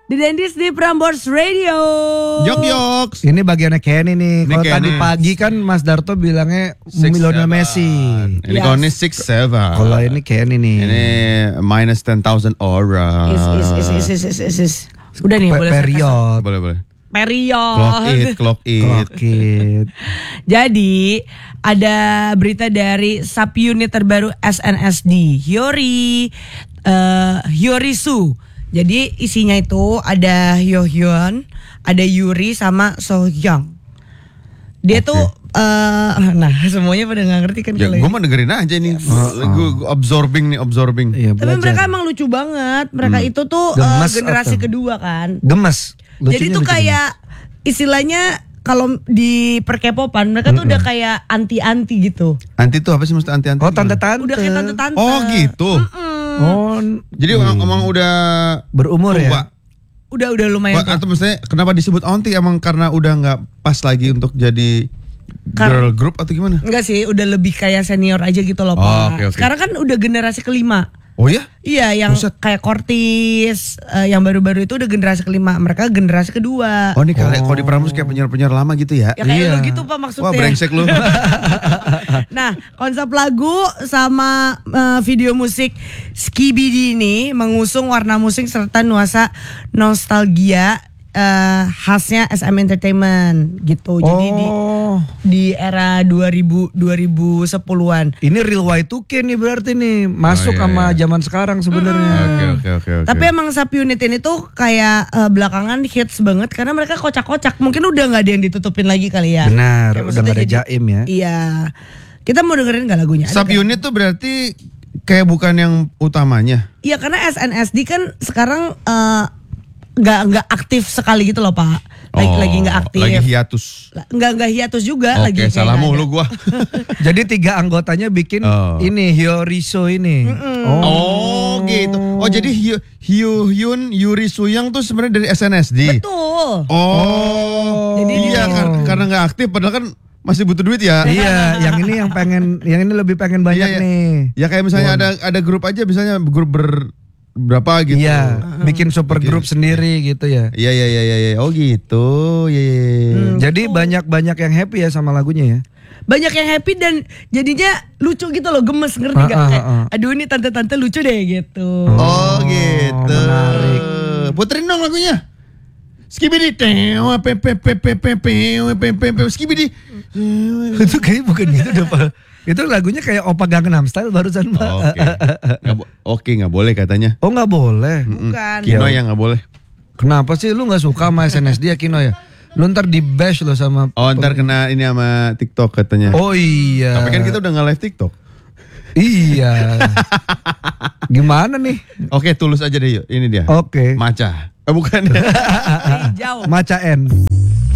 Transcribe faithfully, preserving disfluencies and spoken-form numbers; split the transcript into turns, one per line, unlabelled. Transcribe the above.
The Dentist di Prambors Radio.
Yok yok.
Ini bagiannya Kenny nih. Kalau tadi pagi kan Mas Darto bilangnya Lionel Messi.
Ini yes. Kalau ini six seven.
Kalau ini Kenny nih.
Ini minus ten thousand aura.
Is is is is is is is. is. Udah nih,
Pe-
boleh
period.
Boleh boleh.
Period.
Clock it, clock it.
Clock it.
Jadi ada berita dari subunit terbaru S N S D, Hyori, uh, Hyorisu. Jadi isinya itu ada Hyohyun, ada Yuri sama Sohyang. Dia okay. tuh, uh, nah semuanya pada nggak ngerti kan?
Ya, gue mau dengerin aja nih, yes. gue absorbing nih, absorbing.
Iya,
tapi mereka emang lucu banget. Mereka hmm. itu tuh uh, generasi atau? kedua kan.
Gemes. Lucunya
jadi tuh kayak gemes. Istilahnya kalau di perkepopan mereka tuh mm-hmm. udah kayak anti-anti gitu.
Anti tuh apa sih maksud anti-anti?
Oh tante-tante.
Udah kayak tante-tante.
Oh gitu.
Mm-mm.
Oh,
jadi hmm. emang udah
berumur
tua.
Ya?
Udah udah lumayan.
Tua. Atau maksudnya kenapa disebut onti? Emang karena udah nggak pas lagi untuk jadi girl
Kar-
group atau gimana?
Enggak sih, udah lebih kayak senior aja gitu loh, Pak.
Oh, okay, okay.
Sekarang kan udah generasi kelima.
Oh ya?
Iya, yang
Buset.
kayak Kortis, uh, yang baru-baru itu udah generasi kelima. Mereka generasi kedua.
Oh ini kayak oh. kalau di Prambors kayak penyiar-penyiar lama gitu ya?
Ya kayak
iya.
lu gitu Pak maksudnya.
Wah brengsek lu.
Nah konsep lagu sama uh, video musik Skibidi ini mengusung warna musik serta nuansa nostalgia uh, khasnya S M Entertainment gitu. Jadi
oh.
di di era dua ribu dua ribu sepuluhan.
Ini real Y two K nih berarti nih masuk oh, iya, sama iya. zaman sekarang sebenarnya.
Oke oke oke oke.
Tapi emang subunit ini tuh kayak uh, belakangan hits banget karena mereka kocak-kocak. Mungkin udah nggak ada yang ditutupin lagi kali ya.
Benar,
kayak
udah nggak ada
jadi,
jaim ya.
Iya. Kita mau dengerin nggak lagunya?
Subunit tuh berarti kayak bukan yang utamanya.
Iya karena S N S D kan sekarang uh, nggak nggak aktif sekali gitu loh Pak. Lagi
oh,
lagi nggak aktif.
Lagi hiatus.
Nggak nggak hiatus juga.
Oke,
lagi
salah mulu gua.
Jadi tiga anggotanya bikin oh. ini Hyoriso ini.
Oh. oh gitu. Oh jadi Hyo Hyun Yuri Suyang tuh sebenarnya dari S N S D.
Betul.
Oh. oh. Jadi iya kan karena nggak aktif padahal kan masih butuh duit ya.
Iya, yang ini yang pengen yang ini lebih pengen banyak iya, nih.
Ya kayak misalnya oh. ada ada grup aja misalnya grup ber berapa gitu.
Iya, bikin super okay. grup sendiri gitu ya.
Iya iya iya iya. Oh gitu. Iya iya.
Hmm, jadi banyak-banyak yang happy ya sama lagunya ya.
Banyak yang happy dan jadinya lucu gitu loh, gemes ngerti
ah,
gak?
Ah,
kayak,
ah.
aduh ini tante-tante lucu deh gitu.
Oh, oh gitu.
Menarik.
Puterin dong lagunya. Skibidi teo pe pe pe pe pe pe pe pe skibidi.
Itu kayaknya bukan gitu deh Pak. Itu lagunya kayak Opa Gangnam Style barusan Pak.
Oke, okay. Oke okay, nggak boleh katanya.
Oh nggak boleh.
Bukan.
Kino yang nggak boleh.
Kenapa sih lu nggak suka sama S N S D ya Kino ya? Lu ntar di bash lo sama.
Oh ntar kena ini sama TikTok katanya.
Oh iya.
Tapi kan kita udah nge live TikTok.
Iya. Gimana nih?
Oke okay, tulus aja deh yuk. Ini dia.
Oke. Okay.
Maca. Eh bukan.
Jauh.
Maca N.